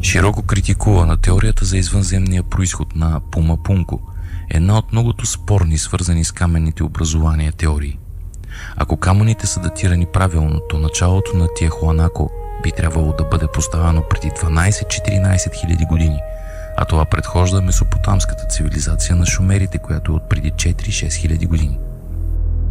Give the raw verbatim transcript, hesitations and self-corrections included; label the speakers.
Speaker 1: Широко критикувана теорията за извънземния произход на Пумапунко е една от многото спорни, свързани с каменните образования теории. Ако камъните са датирани правилно, то началото на Тиахуанако би трябвало да бъде поставено преди дванайсет-четиринайсет хиляди години, а това предхожда месопотамската цивилизация на шумерите, която е от преди четири-шест хиляди години.